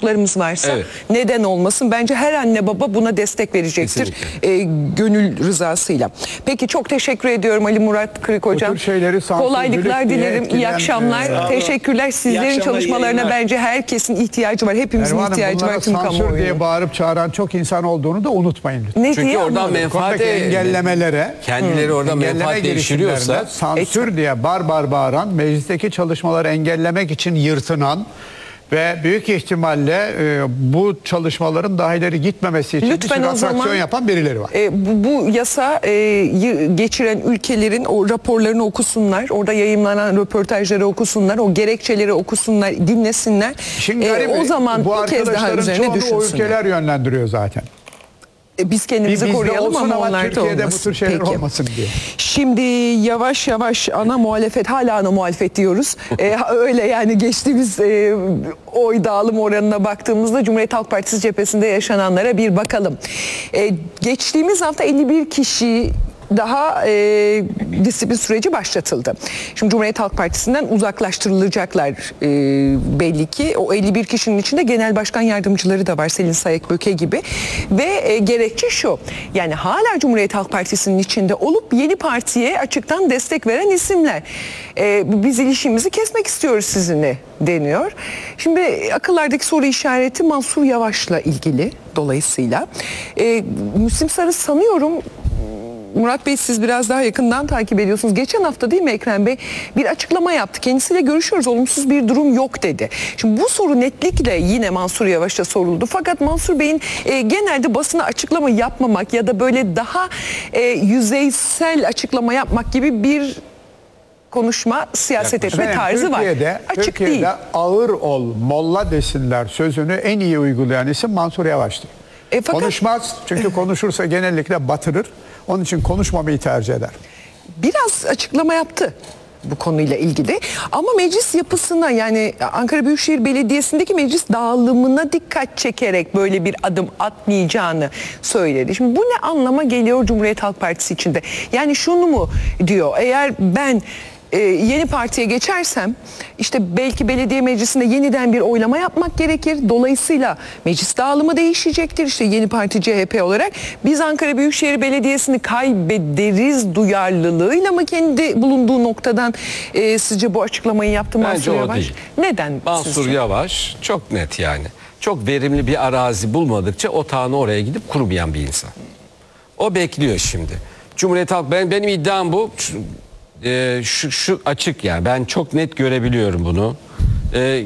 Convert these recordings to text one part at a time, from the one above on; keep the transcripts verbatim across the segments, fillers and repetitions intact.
çocuklarımız varsa evet. neden olmasın? Bence her anne baba buna destek verecektir. E, gönül rızasıyla. Peki çok teşekkür ediyorum Ali Murat Kırık hocam. Kolaylıklar dilerim. İyi akşamlar. E, Teşekkürler. Sizlerin çalışmalarına bence herkesin ihtiyacı var. Hepimizin Erman ihtiyacı var. Tüm sansür diye bağırıp çağıran çok insan olduğunu da unutmayın lütfen. Ne Çünkü diye oradan menfaat engellemelere, kendileri hmm. oradan menfaat devşiriyorsa sansür et. diye bar bar bağıran, meclisteki çalışmaları engellemek için yırtınan ve büyük ihtimalle e, bu çalışmaların daha ileri gitmemesi için lütfen bir sürü atraksiyon yapan birileri var. E, bu, bu yasa e, geçiren ülkelerin o raporlarını okusunlar, orada yayınlanan röportajları okusunlar, o gerekçeleri okusunlar, dinlesinler. Şimdi e, o zaman bu bir kez daha üzerine düşünsünler. O ülkeler yönlendiriyor zaten. E, biz kendimizi koruyalım ama onlar da Türkiye'de bu tür şeyler Peki. olmasın diye. Şimdi yavaş yavaş ana muhalefet, hala ana muhalefet diyoruz. e, öyle yani geçtiğimiz e, oy dağılım oranına baktığımızda Cumhuriyet Halk Partisi cephesinde yaşananlara bir bakalım. E, geçtiğimiz hafta elli bir kişi daha e, disiplin süreci başlatıldı. Şimdi Cumhuriyet Halk Partisi'nden uzaklaştırılacaklar e, belli ki. O elli bir kişinin içinde genel başkan yardımcıları da var. Selin Sayek Böke gibi. Ve e, gerekçe şu. Yani hala Cumhuriyet Halk Partisi'nin içinde olup yeni partiye açıktan destek veren isimler. E, biz ilişkimizi kesmek istiyoruz sizinle deniyor. Şimdi akıllardaki soru işareti Mansur Yavaş'la ilgili dolayısıyla. E, Müslim Sarı sanıyorum, Murat Bey siz biraz daha yakından takip ediyorsunuz. Geçen hafta değil mi Ekrem Bey bir açıklama yaptı. Kendisiyle görüşüyoruz, olumsuz bir durum yok dedi. Şimdi bu soru netlikle yine Mansur Yavaş'a soruldu. Fakat Mansur Bey'in e, genelde basına açıklama yapmamak ya da böyle daha e, yüzeysel açıklama yapmak gibi bir konuşma, siyaset etme tarzı Türkiye'de, var. Açık Türkiye'de değil. ağır ol, molla desinler sözünü en iyi uygulayan isim Mansur Yavaş'tır. E, fakat... Konuşmaz, çünkü konuşursa genellikle batırır. Onun için konuşmamayı tercih eder. Biraz açıklama yaptı bu konuyla ilgili. Ama meclis yapısına, yani Ankara Büyükşehir Belediyesi'ndeki meclis dağılımına dikkat çekerek böyle bir adım atmayacağını söyledi. Şimdi bu ne anlama geliyor Cumhuriyet Halk Partisi içinde? Yani şunu mu diyor? Eğer ben Ee, yeni partiye geçersem işte belki belediye meclisinde yeniden bir oylama yapmak gerekir. Dolayısıyla meclis dağılımı değişecektir. İşte yeni parti C H P olarak biz Ankara Büyükşehir Belediyesi'ni kaybederiz duyarlılığıyla mı kendi bulunduğu noktadan e, sizce bu açıklamayı yaptı Mansur Yavaş? Değil. Neden? Mansur sizce? Yavaş çok net yani. Çok verimli bir arazi bulmadıkça otağını oraya gidip kurmayan bir insan. O bekliyor şimdi. Cumhuriyet Halk, ben benim iddiam bu. Ee, şu, şu açık yani, ben çok net görebiliyorum bunu. Ee,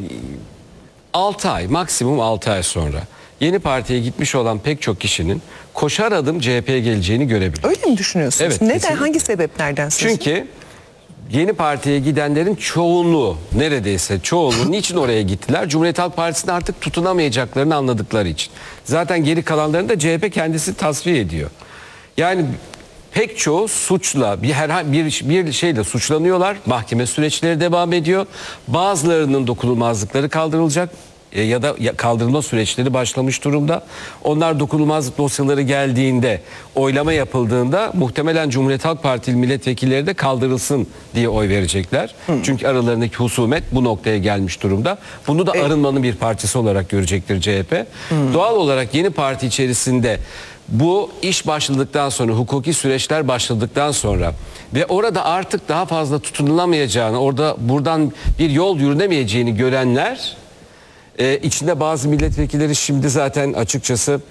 altı ay, maksimum altı ay sonra yeni partiye gitmiş olan pek çok kişinin koşar adım C H P'ye geleceğini görebiliyorum. Öyle mi düşünüyorsunuz? Evet, neden? kesinlikle. Hangi sebeplerden sizce? Çünkü yeni partiye gidenlerin çoğunluğu, neredeyse çoğunluğu niçin oraya gittiler? Cumhuriyet Halk Partisi'ne artık tutunamayacaklarını anladıkları için. Zaten geri kalanlarını da C H P kendisi tasfiye ediyor. Yani pek çoğu suçla, bir herhangi bir, bir şeyle suçlanıyorlar. Mahkeme süreçleri devam ediyor. Bazılarının dokunulmazlıkları kaldırılacak e, ya da kaldırılma süreçleri başlamış durumda. Onlar dokunulmazlık dosyaları geldiğinde, oylama yapıldığında muhtemelen Cumhuriyet Halk Partili milletvekilleri de kaldırılsın diye oy verecekler. Hı. Çünkü aralarındaki husumet bu noktaya gelmiş durumda. Bunu da e arınmanın bir parçası olarak görecektir C H P. Hı. Doğal olarak yeni parti içerisinde bu iş başladıktan sonra, hukuki süreçler başladıktan sonra ve orada artık daha fazla tutunulamayacağını, orada buradan bir yol yürünemeyeceğini görenler, e, içinde bazı milletvekilleri şimdi zaten açıkçası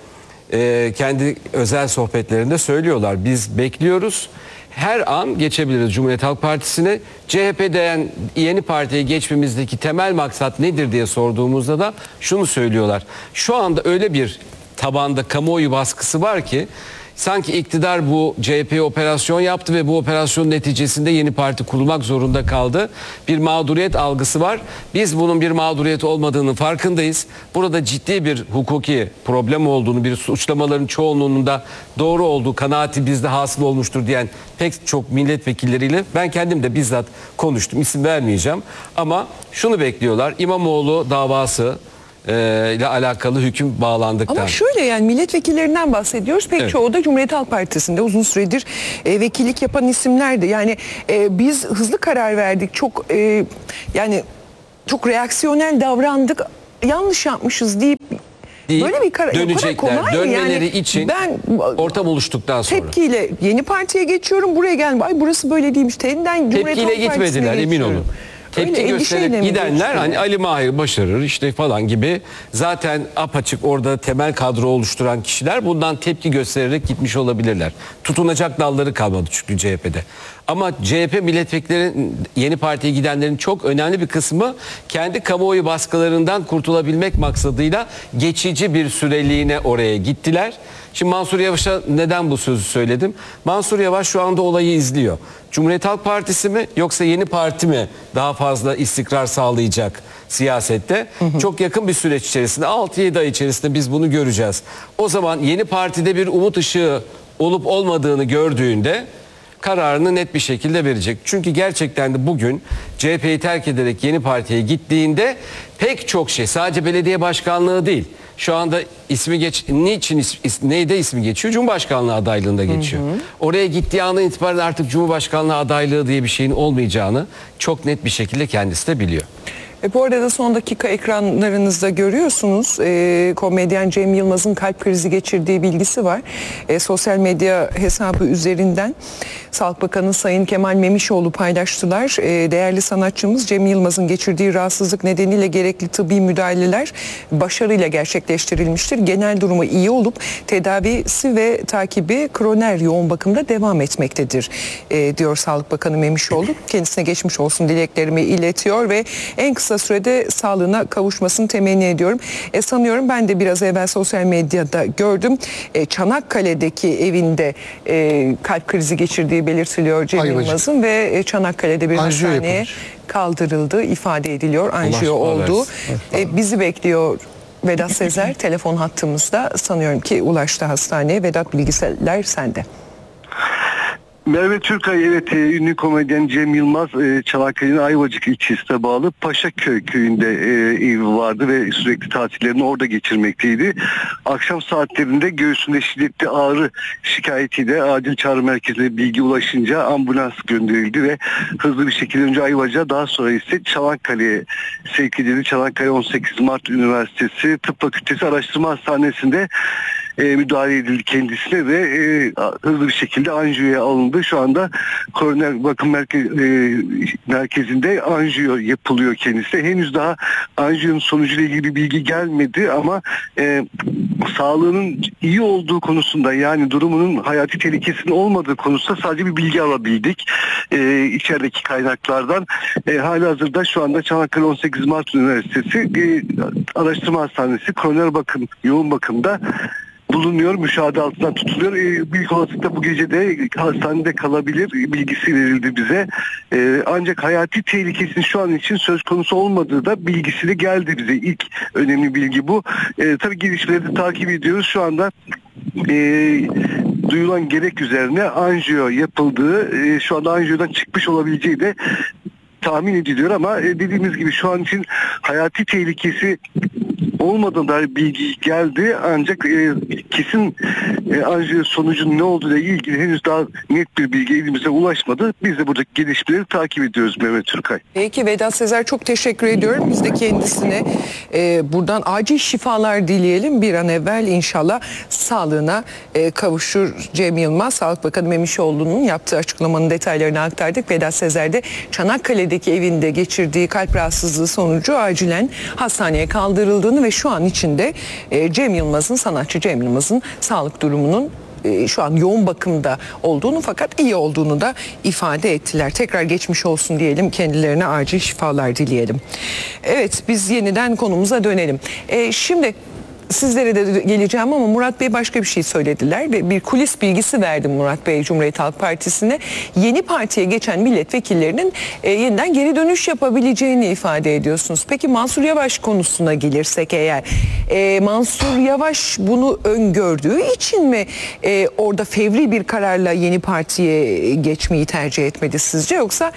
e, kendi özel sohbetlerinde söylüyorlar. Biz bekliyoruz. Her an geçebiliriz Cumhuriyet Halk Partisi'ne. C H P'den yeni partiye geçmemizdeki temel maksat nedir diye sorduğumuzda da şunu söylüyorlar. Şu anda öyle bir tabanda kamuoyu baskısı var ki sanki iktidar bu C H P'ye operasyon yaptı ve bu operasyonun neticesinde yeni parti kurulmak zorunda kaldı. Bir mağduriyet algısı var. Biz bunun bir mağduriyet olmadığının farkındayız. Burada ciddi bir hukuki problem olduğunu, bir suçlamaların çoğunluğunun da doğru olduğu kanaati bizde hasıl olmuştur diyen pek çok milletvekilleriyle ben kendim de bizzat konuştum. İsim vermeyeceğim ama şunu bekliyorlar. İmamoğlu davası ile alakalı hüküm bağlandıktan. Ama şöyle, yani milletvekillerinden bahsediyoruz. Pek evet. çoğu da Cumhuriyet Halk Partisi'nde uzun süredir e, vekillik yapan isimlerdi. Yani e, biz hızlı karar verdik. Çok e, yani çok reaksiyonel davrandık. yanlış yapmışız deyip deyip böyle bir karar dönecekler. kolay mı? Dönmeleri Yani için ben ortam oluştuktan sonra. tepkiyle yeni partiye geçiyorum, buraya geldim. Ay burası böyle değilmiş. Teniden Cumhuriyet Tepkiyle Halk Partisi'ne gitmediler, emin geçiyorum. olun. Tepki Öyle göstererek endişeyle mi gidenler geçiyor? hani Ali Mahir başarır işte falan gibi, zaten apaçık orada temel kadro oluşturan kişiler bundan tepki göstererek gitmiş olabilirler. Tutunacak dalları kalmadı çünkü C H P'de. Ama C H P milletvekillerinin, yeni partiye gidenlerin çok önemli bir kısmı kendi kamuoyu baskılarından kurtulabilmek maksadıyla geçici bir süreliğine oraya gittiler. Şimdi Mansur Yavaş'a neden bu sözü söyledim? Mansur Yavaş şu anda olayı izliyor. Cumhuriyet Halk Partisi mi yoksa yeni parti mi daha fazla istikrar sağlayacak siyasette? Hı hı. Çok yakın bir süreç içerisinde, altı yedi ay içerisinde biz bunu göreceğiz. O zaman yeni partide bir umut ışığı olup olmadığını gördüğünde kararını net bir şekilde verecek. Çünkü gerçekten de bugün C H P'yi terk ederek yeni partiye gittiğinde pek çok şey, sadece belediye başkanlığı değil. Şu anda ismi geç, niçin is, is, neyde ismi geçiyor? Cumhurbaşkanlığı adaylığında geçiyor. Hı hı. Oraya gittiği andan itibaren artık Cumhurbaşkanlığı adaylığı diye bir şeyin olmayacağını çok net bir şekilde kendisi de biliyor. E bu arada son dakika ekranlarınızda görüyorsunuz, e, komedyen Cem Yılmaz'ın kalp krizi geçirdiği bilgisi var. E, sosyal medya hesabı üzerinden Sağlık Bakanı Sayın Kemal Memişoğlu paylaştılar. E, değerli sanatçımız Cem Yılmaz'ın geçirdiği rahatsızlık nedeniyle gerekli tıbbi müdahaleler başarıyla gerçekleştirilmiştir. Genel durumu iyi olup tedavisi ve takibi kroner yoğun bakımda devam etmektedir, e, diyor Sağlık Bakanı Memişoğlu. Kendisine geçmiş olsun dileklerimi iletiyor ve en kısa kısa sürede sağlığına kavuşmasını temenni ediyorum. E, sanıyorum ben de biraz evvel sosyal medyada gördüm. E, Çanakkale'deki evinde e, kalp krizi geçirdiği belirtiliyor Cem Yılmaz'ın ve e, Çanakkale'de bir Anjiyo hastaneye yapılmış. kaldırıldığı ifade ediliyor. Anjiyo Allah oldu. versin. E, bizi bekliyor Vedat Sezer telefon hattımızda. Sanıyorum ki ulaştı hastaneye. Vedat, bilgisayarlar sende. Merve Türkay, evet, e, ünlü komedyen Cem Yılmaz e, Çanakkale'nin Ayvacık ilçesine bağlı Paşaköy köyünde e, evi vardı ve sürekli tatillerini orada geçirmekteydi. Akşam saatlerinde göğsünde şiddetli ağrı şikayetiyle acil çağrı merkezine bilgi ulaşınca ambulans gönderildi ve hızlı bir şekilde önce Ayvacık'a, daha sonra ise Çanakkale'ye sevk edildi. Çanakkale on sekiz Mart Üniversitesi Tıp Fakültesi Araştırma Hastanesi'nde E, müdahale edildi kendisine ve e, hızlı bir şekilde anjiyoya alındı. Şu anda koroner bakım merkez, e, merkezinde anjiyo yapılıyor kendisine. Henüz daha anjiyonun sonucuyla ilgili bir bilgi gelmedi ama e, sağlığının iyi olduğu konusunda, yani durumunun hayati tehlikesinin olmadığı konusunda sadece bir bilgi alabildik e, içerideki kaynaklardan. E, halihazırda şu anda Çanakkale on sekiz Mart Üniversitesi e, Araştırma Hastanesi koroner bakım, yoğun bakımda bulunuyor, müşahede altında tutuluyor. E, büyük olasılıkla bu gece de hastanede kalabilir bilgisi verildi bize. E, ancak hayati tehlikesinin şu an için söz konusu olmadığı da bilgisi de geldi bize. İlk önemli bilgi bu. E, tabii gelişmeleri de takip ediyoruz. Şu anda e, duyulan gerek üzerine anjiyo yapıldığı, e, şu anda anjiyodan çıkmış olabileceği de tahmin ediliyor ama e, dediğimiz gibi şu an için hayati tehlikesi olmadan dair bilgi geldi, ancak e, kesin e, anjiyo sonucunun ne olduğu ile ilgili henüz daha net bir bilgi elimize ulaşmadı. Biz de buradaki gelişmeleri takip ediyoruz Mehmet Türkay. Peki Vedat Sezer, çok teşekkür ediyorum. Biz de kendisine e, buradan acil şifalar dileyelim. Bir an evvel inşallah sağlığına e, kavuşur Cem Yılmaz. Sağlık Bakanı Memişoğlu'nun yaptığı açıklamanın detaylarını aktardık. Vedat Sezer de Çanakkale'deki evinde geçirdiği kalp rahatsızlığı sonucu acilen hastaneye kaldırıldığını ve şu an içinde e, Cem Yılmaz'ın, sanatçı Cem Yılmaz'ın sağlık durumunun e, şu an yoğun bakımda olduğunu fakat iyi olduğunu da ifade ettiler. Tekrar geçmiş olsun diyelim, kendilerine acil şifalar dileyelim. Evet, biz yeniden konumuza dönelim. E, şimdi sizlere de geleceğim ama Murat Bey başka bir şey söylediler ve bir kulis bilgisi verdi Murat Bey Cumhuriyet Halk Partisi'ne. Yeni partiye geçen milletvekillerinin e, yeniden geri dönüş yapabileceğini ifade ediyorsunuz. Peki Mansur Yavaş konusuna gelirsek eğer, e, Mansur Yavaş bunu öngördüğü için mi e, orada fevri bir kararla yeni partiye geçmeyi tercih etmedi sizce, yoksa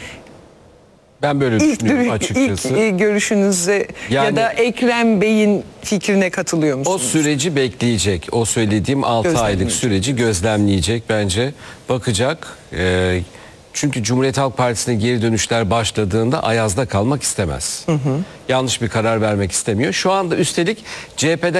Ben böyle İlk, düşünüyorum açıkçası. ilk e, görüşünüze Yani- ya da Ekrem Bey'in fikrine katılıyor musunuz? O süreci bekleyecek. O söylediğim altı aylık Gözlemleyecek. süreci gözlemleyecek bence. Bakacak. Ee, Çünkü Cumhuriyet Halk Partisi'ne geri dönüşler başladığında ayazda kalmak istemez. Hı hı. Yanlış bir karar vermek istemiyor. Şu anda üstelik C H P'den